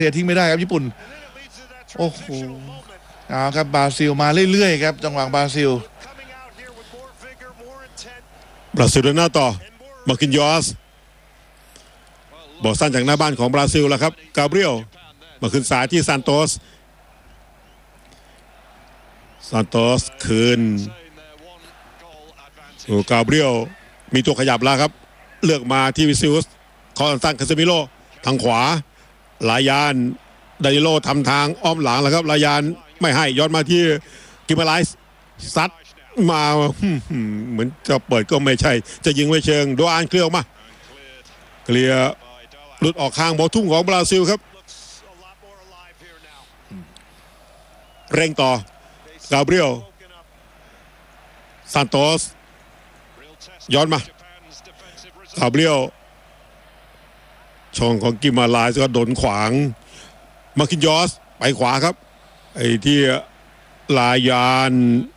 ทิ้งไม่ได้ครับญี่ปุ่นโอ้โหเอาครับบราซิลมาเรื่อยๆครับจังหวะบราซิลเดินหน้าต่อมาคินยอสบอลสั้นจากหน้าบ้านของบราซิลแล้วครับกาเบรียลมาขึ้นสายที่ซานโตสคืนกาเบรียลมีตัวขยับแล้วครับเลือกมาที่วิซิอุสคอสั้นคาเซมิโลทางขวาลายานไดโลทำทางอ้อมหลังแล้วครับลายานไม่ให้ย้อนมาที่กิมาไลส์ซัดมาเหมือนจะเปิดก็ไม่ใช่จะยิงไว้เชิงโดอานเคลียร์ออกมาเคลียร์หลุดออกข้างบอลทุ่งของบราซิลครับเร่งต่อกาเบรียลซานโตสย้อนมากาเบรียลช่องของกิมาไลส์ก็โดนขวางมาคินยอสไปขวาครับไอ้ที่ลายาน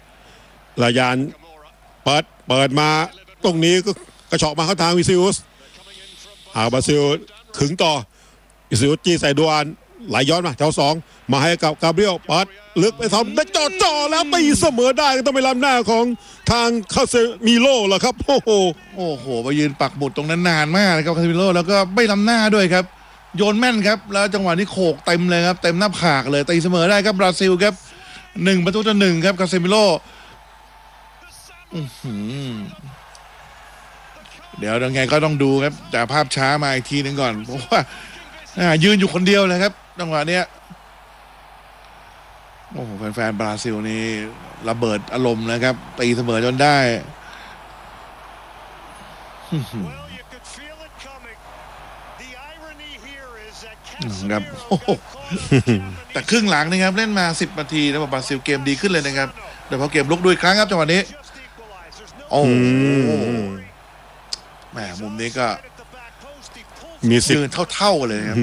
เปิดมาตรงนี้ก็กระเฉาะมาเข้าทางวิซิอุสบราซิลขึงต่อวิซิอุสจี้ใส่ดวนไหลย้อนมาแถว2มาให้กับกาเบรียลเปิดลึกไปทำได้จ่อแล้วตีเสมอได้ก็ต้องไปล้ำหน้าของทางคาเซมิโลล่ะครับโอ้โหไปยืนปักหมุดตรงนั้นนานมากนะครับคาเซมิโลแล้วก็ไม่ล้ำหน้าด้วยครับโยนแม่นครับแล้วจังหวะนี้โขกเต็มเลยครับเต็มหน้าผากเลยตีเสมอได้ครับบราซิลครับ1-1ครับคาเซมิโลเดี๋ยวยังไงก็ต้องดูครับแต่ภาพช้ามาอีกทีนึงก่อนเพราะว่ายืนอยู่คนเดียวเลยครับจังหวะเนี้ยโอ้โหแฟนๆบราซิลนี่ระเบิดอารมณ์นะครับตีเสมอจนได้ครับแต่ครึ่งหลังนะครับเล่นมา10 นาทีแล้วบราซิลเกมดีขึ้นเลยนะครับโดยเฉพาะเกมลุกด้วยครั้งครับจังหวะนี้โอ้แหมมุมนี้ก็มีสิยืนเท่าๆเลยครับ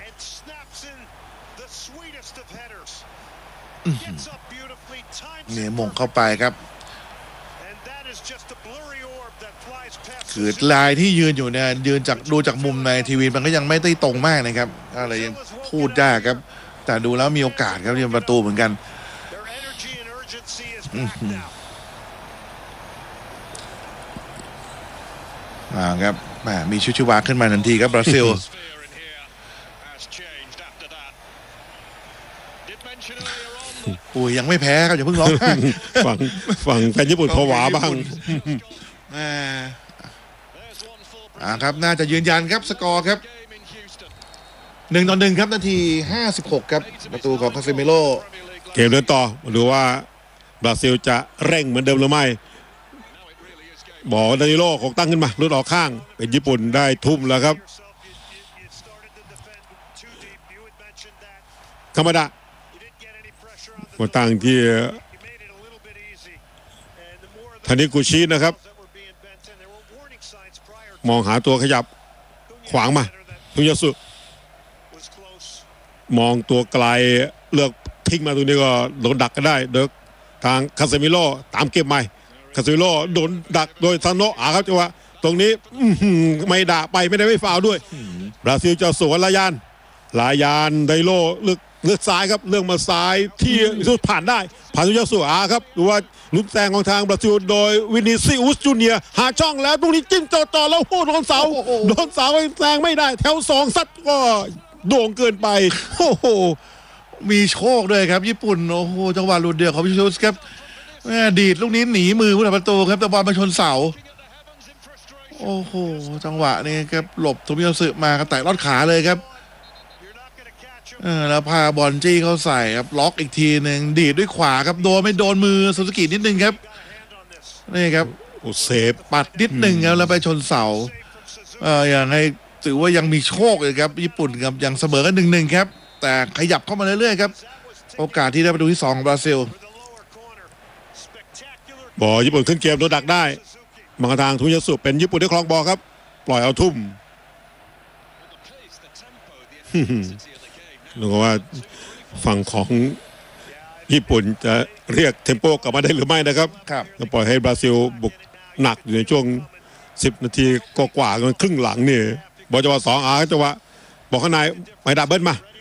เนี่ยมงเข้าไปครับคือลายที่ยืนอยู่เนี่ยยืนดูจากมุมในทีวีมันก็ยังไม่ได้ตรงมากนะครับอะไรยังพูดยากครับแต่ดูแล้วมีโอกาสครับที่ประตูเหมือนกันครับมีชุวาขึ้นมาทันทีครับบราซิลยังไม่แพ้ครับอย่าเพิ่งร้องไห้ฝั่งแฟนญี่ปุ่นผวาบ้างครับน่าจะยืนยันครับสกอร์ครับ1-1ครับนาที56ครับประตูของคาเซมิโลเกมเดินต่อดูว่าบราซิลจะเร่งเหมือนเดิมหรือไม่บอกดานิโลของตั้งขึ้นมาลุดออกข้างเป็นญี่ปุ่นได้ทุ่มแล้วครับธรรมดามาตั้งที่ทานิกุชินะครับมองหาตัวขยับขวางมาทุยาสุมองตัวไกลเลือกทิ้งมาตรงนี้ก็โดนดักก็ได้โดยทางคาเซมิโลตามเก็บใหม่คาเซมิโลโดนดักโดยซานโนะครับจังหวะตรงนี้ไม่ด่าไปไม่ได้ไม่ฟาวด้วยบราซิลจะสวนลายานไดโลเลือกซ้ายครับเลือกมาซ้ายที่สุดผ่านได้ผ่านทุยาสุครับหรือว่าลุ้นแซงของทางบราซิลโดยวินิซิอุสจูเนียร์หาช่องแล้วตรงนี้จิ้มจ่อแล้วโดนเสาแซงไม่ได้แถว2ซัดก็โด่งเกินไปโอ้โหมีโชคด้วยครับญี่ปุ่นโอ้โหจังหวะหลุดเดียวของวิชุสครับดีดลูกนี้หนีมือผู้รักประตูครับแต่บอลมาชนเสาโอ้โหจังหวะนี้ครับหลบโทมิโยสึมาครับแต่ลอดขาเลยครับแล้วพาบอลจี้เข้าใส่ครับล็อกอีกทีหนึ่งดีดด้วยขวาครับโดนไม่โดนมือซูซูกินิดนึงครับนี่ครับเซฟปัดนิดนึงครับแล้วไปชนเสาอย่างให้ถือว่ายังมีโชคเลยครับญี่ปุ่นครับยังเสมอกัน1-1ครับแต่ขยับเข้ามาเรื่อยๆครับโอกาสที่ได้ประตูที่2ของบราซิลบอลญี่ปุ่นขึ้นเกมโดนดักได้มาทางทุยาสุเป็นญี่ปุ่นที่ครองบอลครับปล่อยเอาทุ่มนึกว่าฝั่งของญี่ปุ่นจะเรียกเทมโปกลับมาได้หรือไม่นะครับก็ปล่อยให้บราซิลบุกหนักอยู่ในช่วง10 นาทีกว่าๆครึ่งหลังนี่บอลจังหวะ2จังหวะบอกข้างในไปดับเบิ้ลมา